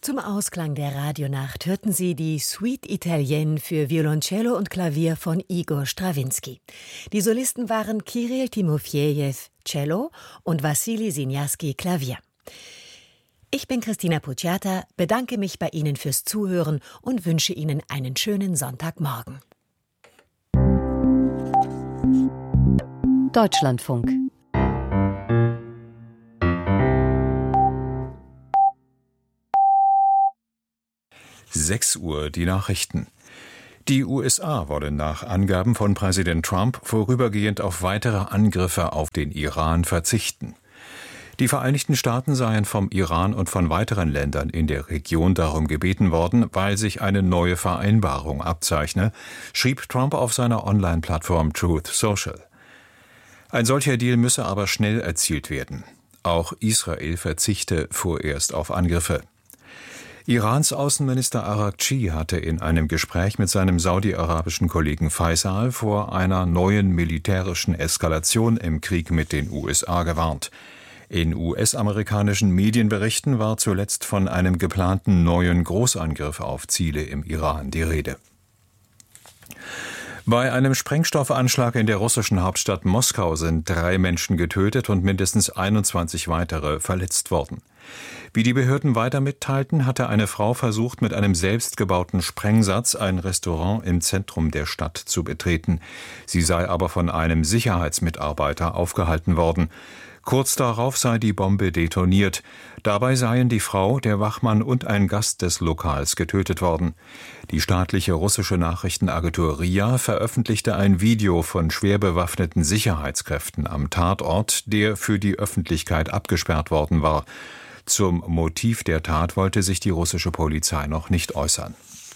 Zum Ausklang der Radionacht hörten Sie die Suite Italienne für Violoncello und Klavier von Igor Strawinski. Die Solisten waren Kirill Timofejew, Cello und Wassili Siniaski, Klavier. Ich bin Christina Pucciata, bedanke mich bei Ihnen fürs Zuhören und wünsche Ihnen einen schönen Sonntagmorgen. Deutschlandfunk. Uhr, die Nachrichten. Die USA wollen nach Angaben von Präsident Trump vorübergehend auf weitere Angriffe auf den Iran verzichten. Die Vereinigten Staaten seien vom Iran und von weiteren Ländern in der Region darum gebeten worden, weil sich eine neue Vereinbarung abzeichne, schrieb Trump auf seiner Online-Plattform Truth Social. Ein solcher Deal müsse aber schnell erzielt werden. Auch Israel verzichte vorerst auf Angriffe. Irans Außenminister Araghchi hatte in einem Gespräch mit seinem saudi-arabischen Kollegen Faisal vor einer neuen militärischen Eskalation im Krieg mit den USA gewarnt. In US-amerikanischen Medienberichten war zuletzt von einem geplanten neuen Großangriff auf Ziele im Iran die Rede. Bei einem Sprengstoffanschlag in der russischen Hauptstadt Moskau sind 3 Menschen getötet und mindestens 21 weitere verletzt worden. Wie die Behörden weiter mitteilten, hatte eine Frau versucht, mit einem selbstgebauten Sprengsatz ein Restaurant im Zentrum der Stadt zu betreten. Sie sei aber von einem Sicherheitsmitarbeiter aufgehalten worden. Kurz darauf sei die Bombe detoniert. Dabei seien die Frau, der Wachmann und ein Gast des Lokals getötet worden. Die staatliche russische Nachrichtenagentur RIA veröffentlichte ein Video von schwer bewaffneten Sicherheitskräften am Tatort, der für die Öffentlichkeit abgesperrt worden war. Zum Motiv der Tat wollte sich die russische Polizei noch nicht äußern.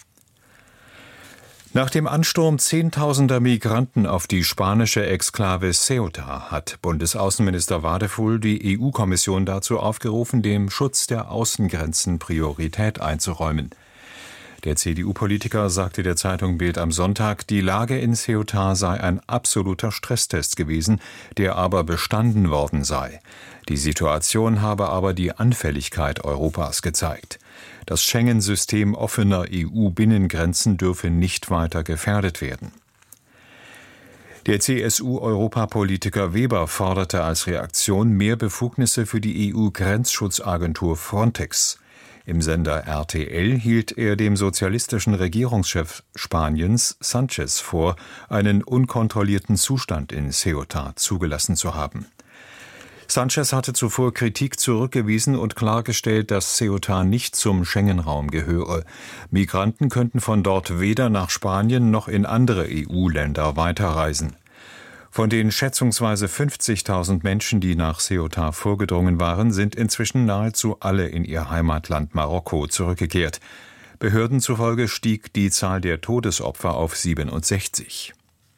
Nach dem Ansturm zehntausender Migranten auf die spanische Exklave Ceuta hat Bundesaußenminister Wadefull die EU-Kommission dazu aufgerufen, dem Schutz der Außengrenzen Priorität einzuräumen. Der CDU-Politiker sagte der Zeitung Bild am Sonntag, die Lage in Ceuta sei ein absoluter Stresstest gewesen, der aber bestanden worden sei. Die Situation habe aber die Anfälligkeit Europas gezeigt. Das Schengen-System offener EU-Binnengrenzen dürfe nicht weiter gefährdet werden. Der CSU-Europapolitiker Weber forderte als Reaktion mehr Befugnisse für die EU-Grenzschutzagentur Frontex. Im Sender RTL hielt er dem sozialistischen Regierungschef Spaniens Sanchez vor, einen unkontrollierten Zustand in Ceuta zugelassen zu haben. Sanchez hatte zuvor Kritik zurückgewiesen und klargestellt, dass Ceuta nicht zum Schengen-Raum gehöre. Migranten könnten von dort weder nach Spanien noch in andere EU-Länder weiterreisen. Von den schätzungsweise 50.000 Menschen, die nach Ceuta vorgedrungen waren, sind inzwischen nahezu alle in ihr Heimatland Marokko zurückgekehrt. Behörden zufolge stieg die Zahl der Todesopfer auf 67.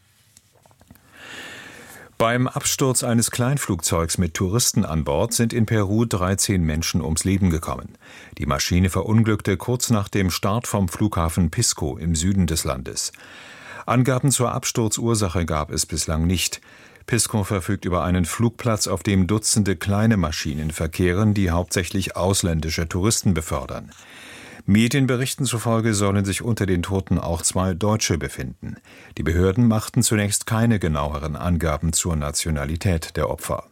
Beim Absturz eines Kleinflugzeugs mit Touristen an Bord sind in Peru 13 Menschen ums Leben gekommen. Die Maschine verunglückte kurz nach dem Start vom Flughafen Pisco im Süden des Landes. Angaben zur Absturzursache gab es bislang nicht. Pisco verfügt über einen Flugplatz, auf dem Dutzende kleine Maschinen verkehren, die hauptsächlich ausländische Touristen befördern. Medienberichten zufolge sollen sich unter den Toten auch 2 Deutsche befinden. Die Behörden machten zunächst keine genaueren Angaben zur Nationalität der Opfer.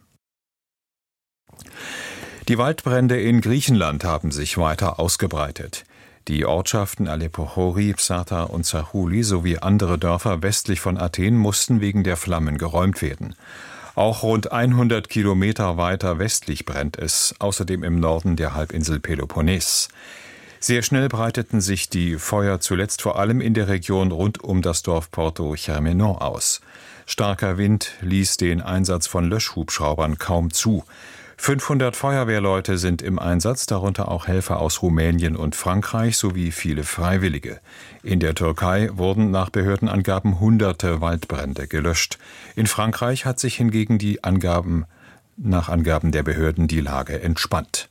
Die Waldbrände in Griechenland haben sich weiter ausgebreitet. Die Ortschaften Aleppo-Chori, Psata und Zachouli sowie andere Dörfer westlich von Athen mussten wegen der Flammen geräumt werden. Auch rund 100 Kilometer weiter westlich brennt es, außerdem im Norden der Halbinsel Peloponnes. Sehr schnell breiteten sich die Feuer zuletzt vor allem in der Region rund um das Dorf Porto Germenon aus. Starker Wind ließ den Einsatz von Löschhubschraubern kaum zu. 500 Feuerwehrleute sind im Einsatz, darunter auch Helfer aus Rumänien und Frankreich sowie viele Freiwillige. In der Türkei wurden nach Behördenangaben Hunderte Waldbrände gelöscht. In Frankreich hat sich hingegen nach Angaben der Behörden die Lage entspannt.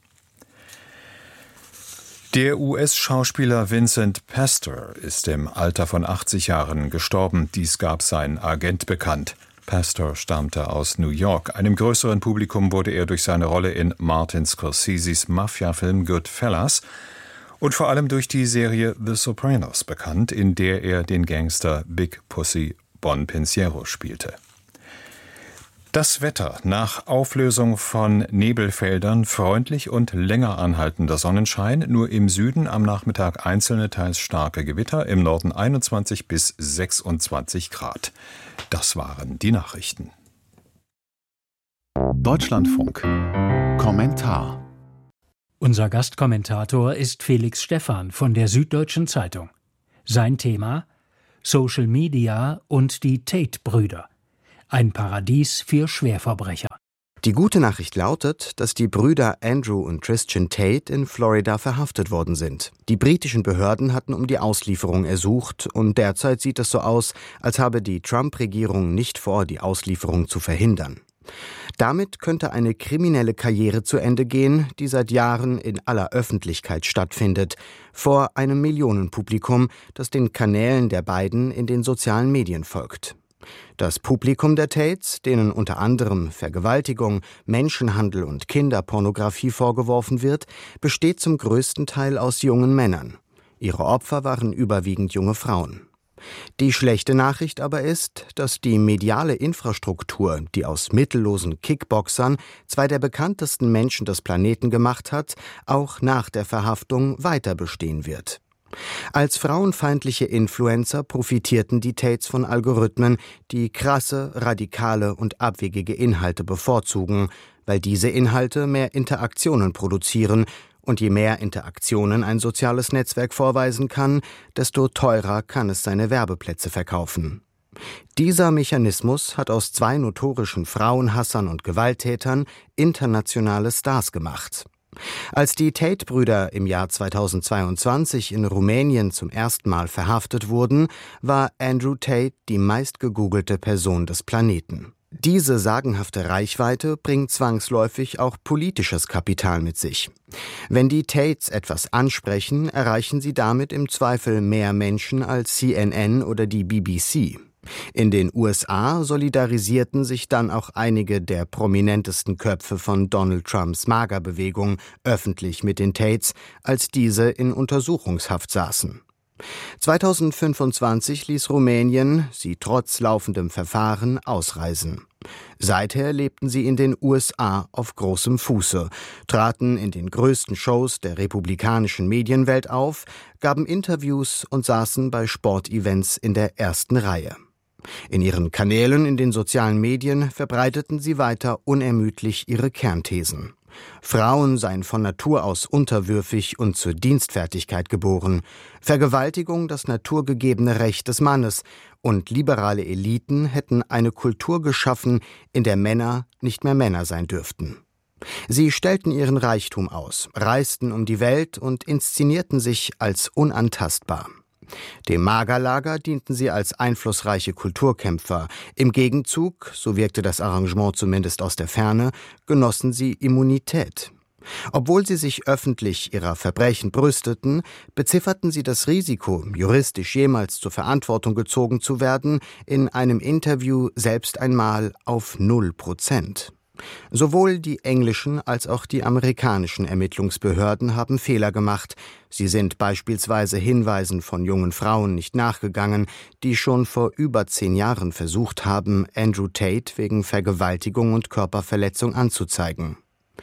Der US-Schauspieler Vincent Pastor ist im Alter von 80 Jahren gestorben. Dies gab sein Agent bekannt. Pastor stammte aus New York. Einem größeren Publikum wurde er durch seine Rolle in Martin Scorseses Mafia-Film Goodfellas Und vor allem durch die Serie The Sopranos bekannt, in der er den Gangster Big Pussy Bon Pensiero spielte. Das Wetter: Nach Auflösung von Nebelfeldern freundlich und länger anhaltender Sonnenschein, nur im Süden am Nachmittag einzelne, teils starke Gewitter, im Norden 21 bis 26 Grad. Das waren die Nachrichten. Deutschlandfunk. Kommentar. Unser Gastkommentator ist Felix Stephan von der Süddeutschen Zeitung. Sein Thema: Social Media und die Tate-Brüder. Ein Paradies für Schwerverbrecher. Die gute Nachricht lautet, dass die Brüder Andrew und Christian Tate in Florida verhaftet worden sind. Die britischen Behörden hatten um die Auslieferung ersucht und derzeit sieht es so aus, als habe die Trump-Regierung nicht vor, die Auslieferung zu verhindern. Damit könnte eine kriminelle Karriere zu Ende gehen, die seit Jahren in aller Öffentlichkeit stattfindet, vor einem Millionenpublikum, das den Kanälen der beiden in den sozialen Medien folgt. Das Publikum der Tates, denen unter anderem Vergewaltigung, Menschenhandel und Kinderpornografie vorgeworfen wird, besteht zum größten Teil aus jungen Männern. Ihre Opfer waren überwiegend junge Frauen. Die schlechte Nachricht aber ist, dass die mediale Infrastruktur, die aus mittellosen Kickboxern zwei der bekanntesten Menschen des Planeten gemacht hat, auch nach der Verhaftung weiter bestehen wird. Als frauenfeindliche Influencer profitierten die Tates von Algorithmen, die krasse, radikale und abwegige Inhalte bevorzugen, weil diese Inhalte mehr Interaktionen produzieren, und je mehr Interaktionen ein soziales Netzwerk vorweisen kann, desto teurer kann es seine Werbeplätze verkaufen. Dieser Mechanismus hat aus zwei notorischen Frauenhassern und Gewalttätern internationale Stars gemacht. Als die Tate-Brüder im Jahr 2022 in Rumänien zum ersten Mal verhaftet wurden, war Andrew Tate die meistgegoogelte Person des Planeten. Diese sagenhafte Reichweite bringt zwangsläufig auch politisches Kapital mit sich. Wenn die Tates etwas ansprechen, erreichen sie damit im Zweifel mehr Menschen als CNN oder die BBC. In den USA solidarisierten sich dann auch einige der prominentesten Köpfe von Donald Trumps MAGA-Bewegung öffentlich mit den Tates, als diese in Untersuchungshaft saßen. 2025 ließ Rumänien sie trotz laufendem Verfahren ausreisen. Seither lebten sie in den USA auf großem Fuße, traten in den größten Shows der republikanischen Medienwelt auf, gaben Interviews und saßen bei Sportevents in der ersten Reihe. In ihren Kanälen in den sozialen Medien verbreiteten sie weiter unermüdlich ihre Kernthesen. Frauen seien von Natur aus unterwürfig und zur Dienstfertigkeit geboren, Vergewaltigung das naturgegebene Recht des Mannes und liberale Eliten hätten eine Kultur geschaffen, in der Männer nicht mehr Männer sein dürften. Sie stellten ihren Reichtum aus, reisten um die Welt und inszenierten sich als unantastbar. Dem MAGA-Lager dienten sie als einflussreiche Kulturkämpfer. Im Gegenzug, so wirkte das Arrangement zumindest aus der Ferne, genossen sie Immunität. Obwohl sie sich öffentlich ihrer Verbrechen brüsteten, bezifferten sie das Risiko, juristisch jemals zur Verantwortung gezogen zu werden, in einem Interview selbst einmal auf 0%. Sowohl die englischen als auch die amerikanischen Ermittlungsbehörden haben Fehler gemacht. Sie sind beispielsweise Hinweisen von jungen Frauen nicht nachgegangen, die schon vor über 10 Jahren versucht haben, Andrew Tate wegen Vergewaltigung und Körperverletzung anzuzeigen.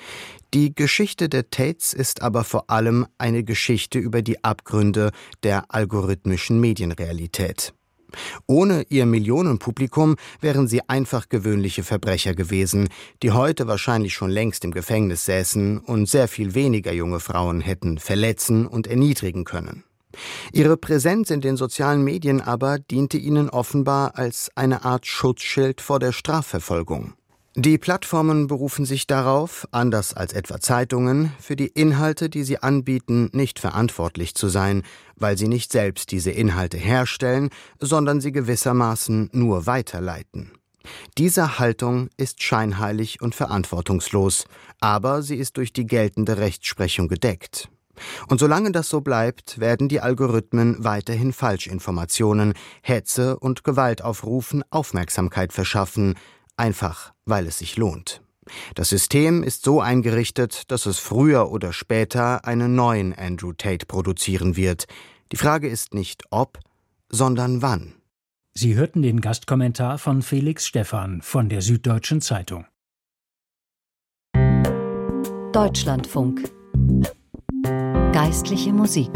Die Geschichte der Tates ist aber vor allem eine Geschichte über die Abgründe der algorithmischen Medienrealität. Ohne ihr Millionenpublikum wären sie einfach gewöhnliche Verbrecher gewesen, die heute wahrscheinlich schon längst im Gefängnis säßen und sehr viel weniger junge Frauen hätten verletzen und erniedrigen können. Ihre Präsenz in den sozialen Medien aber diente ihnen offenbar als eine Art Schutzschild vor der Strafverfolgung. Die Plattformen berufen sich darauf, anders als etwa Zeitungen, für die Inhalte, die sie anbieten, nicht verantwortlich zu sein, weil sie nicht selbst diese Inhalte herstellen, sondern sie gewissermaßen nur weiterleiten. Diese Haltung ist scheinheilig und verantwortungslos, aber sie ist durch die geltende Rechtsprechung gedeckt. Und solange das so bleibt, werden die Algorithmen weiterhin Falschinformationen, Hetze und Gewaltaufrufen Aufmerksamkeit verschaffen, einfach weil es sich lohnt. Das System ist so eingerichtet, dass es früher oder später einen neuen Andrew Tate produzieren wird. Die Frage ist nicht ob, sondern wann. Sie hörten den Gastkommentar von Felix Stephan von der Süddeutschen Zeitung. Deutschlandfunk. Geistliche Musik.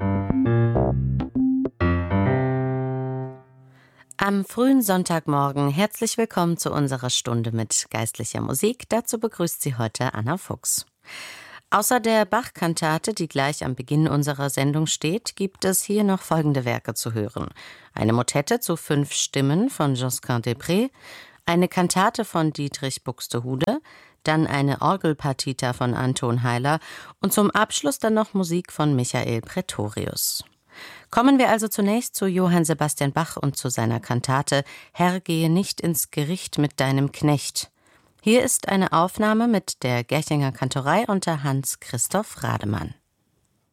Am frühen Sonntagmorgen herzlich willkommen zu unserer Stunde mit geistlicher Musik. Dazu begrüßt Sie heute Anna Fuchs. Außer der Bach-Kantate, die gleich am Beginn unserer Sendung steht, gibt es hier noch folgende Werke zu hören. Eine Motette zu 5 Stimmen von Josquin des Prez, eine Kantate von Dietrich Buxtehude, dann eine Orgelpartita von Anton Heiler und zum Abschluss dann noch Musik von Michael Praetorius. Kommen wir also zunächst zu Johann Sebastian Bach und zu seiner Kantate »Herr, gehe nicht ins Gericht mit deinem Knecht«. Hier ist eine Aufnahme mit der Gerchinger Kantorei unter Hans Christoph Rademann.